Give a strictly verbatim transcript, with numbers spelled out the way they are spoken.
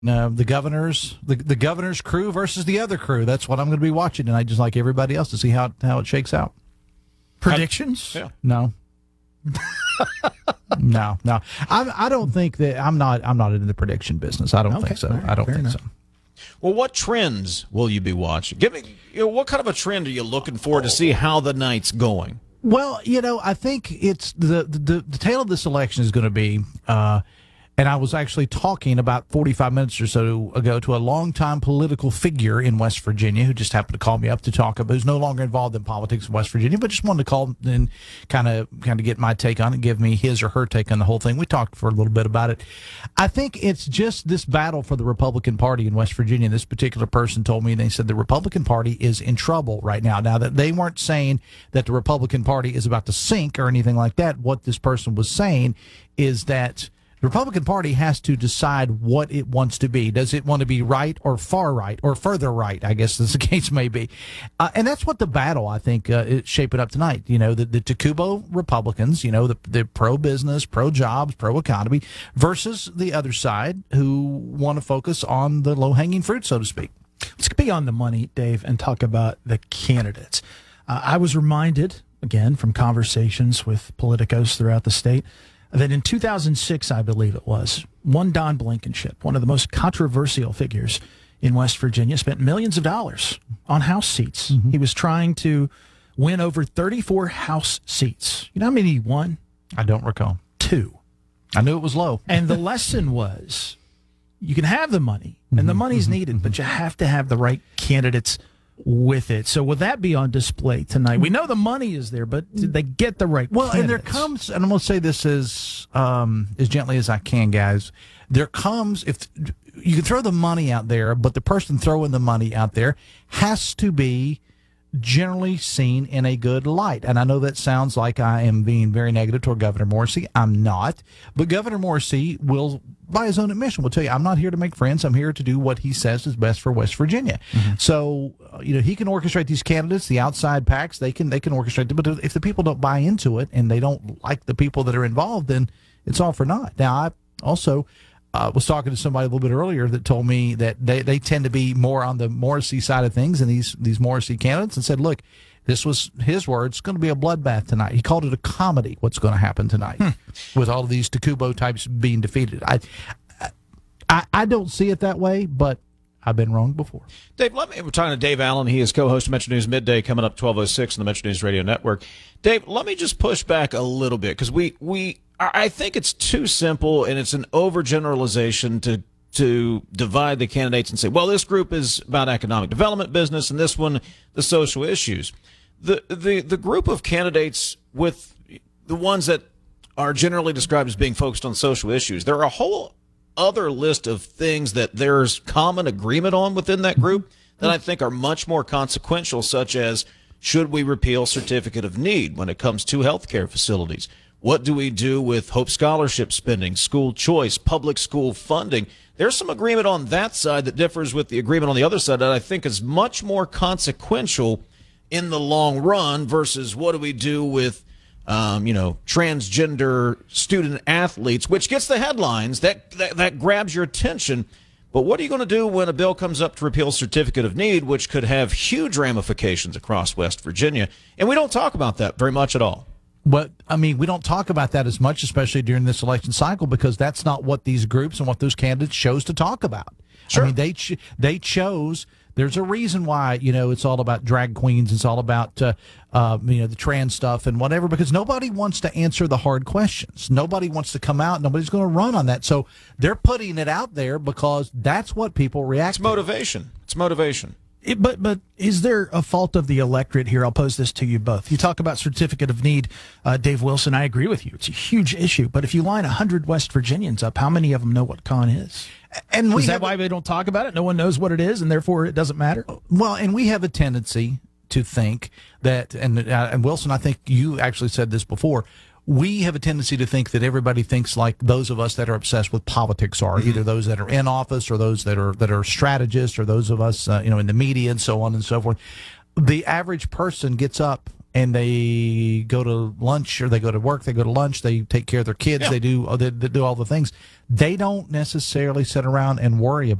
Uh, the governor's the, the governor's crew versus the other crew. That's what I'm going to be watching tonight, just like everybody else, to see how how it shakes out. Predictions? Yeah. No. no, no. I I don't think that I'm not I'm not in the prediction business. I don't okay. think so. Right. I don't Fair think enough. so. Well, what trends will you be watching? Give me, you know, what kind of a trend are you looking for to see how the night's going? Well, you know, I think it's the the, the tail of this election is going to be, uh, and I was actually talking about forty-five minutes or so ago to a longtime political figure in West Virginia who just happened to call me up to talk about, who's no longer involved in politics in West Virginia, but just wanted to call and kind of kind of get my take on it, give me his or her take on the whole thing. We talked for a little bit about it. I think it's just this battle for the Republican Party in West Virginia. This particular person told me, they said the Republican Party is in trouble right now. Now, that they weren't saying that the Republican Party is about to sink or anything like that. What this person was saying is that the Republican Party has to decide what it wants to be. Does it want to be right or far right or further right, I guess as the case may be. Uh, and that's what the battle, I think, uh, is shaping up tonight. You know, the, the Tacubo Republicans, you know, the, the pro-business, pro-jobs, pro-economy, versus the other side who want to focus on the low-hanging fruit, so to speak. Let's be on the money, Dave, and talk about the candidates. Uh, I was reminded, again, from conversations with politicos throughout the state, that in two thousand six, I believe it was, one Don Blankenship, one of the most controversial figures in West Virginia, spent millions of dollars on House seats. Mm-hmm. He was trying to win over thirty-four House seats. You know how many he won? I don't recall. Two. I knew it was low. And the lesson was, you can have the money, and the money's mm-hmm. needed, but you have to have the right candidates with it. So will that be on display tonight? We know the money is there, but did they get the right well candidates? And there comes, and I'm going to say this as um, as gently as I can, guys, there comes, if you can throw the money out there, but the person throwing the money out there has to be generally seen in a good light. And I know that sounds like I am being very negative toward Governor Morrisey. I'm not. But Governor Morrisey will, by his own admission, will tell you, I'm not here to make friends. I'm here to do what he says is best for West Virginia. Mm-hmm. So, uh, you know, he can orchestrate these candidates, the outside PACs, they can they can orchestrate them. But if the people don't buy into it and they don't like the people that are involved, then it's all for naught. Now, I also uh, was talking to somebody a little bit earlier that told me that they, they tend to be more on the Morrisey side of things, and these, these Morrisey candidates, and said, look, this was his words, it's going to be a bloodbath tonight. He called it a comedy, what's going to happen tonight, hmm. with all of these Tacubo types being defeated. I, I I don't see it that way, but I've been wrong before. Dave, let me, we're talking to Dave Allen. He is co-host of Metro News Midday, coming up twelve oh six on the Metro News Radio Network. Dave, let me just push back a little bit, because we, we, I think it's too simple, and it's an overgeneralization to to divide the candidates and say, well, this group is about economic development, business, and this one, the social issues. The, the, the group of candidates with the ones that are generally described as being focused on social issues, there are a whole other list of things that there's common agreement on within that group that I think are much more consequential, such as, should we repeal certificate of need when it comes to healthcare facilities? What do we do with Hope Scholarship spending, school choice, public school funding? There's some agreement on that side that differs with the agreement on the other side that I think is much more consequential in the long run versus what do we do with, um, you know, transgender student athletes, which gets the headlines, that, that, that grabs your attention. But what are you going to do when a bill comes up to repeal certificate of need, which could have huge ramifications across West Virginia? And we don't talk about that very much at all. But, I mean, we don't talk about that as much, especially during this election cycle, because that's not what these groups and what those candidates chose to talk about. Sure. I mean, they ch- they chose, there's a reason why, you know, it's all about drag queens, it's all about, uh, uh, you know, the trans stuff and whatever, because nobody wants to answer the hard questions. Nobody wants to come out. Nobody's going to run on that. So they're putting it out there because that's what people react to. It's motivation. It's motivation. It, but but is there a fault of the electorate here? I'll pose this to you both. You talk about certificate of need, uh, Dave Wilson. I agree with you. It's a huge issue. But if you line one hundred West Virginians up, how many of them know what con is? And is that why they don't talk about it? No one knows what it is, and therefore it doesn't matter? Well, and we have a tendency to think that, and, uh, and Wilson, I think you actually said this before, we have a tendency to think that everybody thinks like those of us that are obsessed with politics are, mm-hmm. either those that are in office or those that are that are strategists or those of us, uh, you know, in the media and so on and so forth. The average person gets up and they go to lunch or they go to work, they go to lunch, they take care of their kids, Yeah. they do they, they do all the things. They don't necessarily sit around and worry about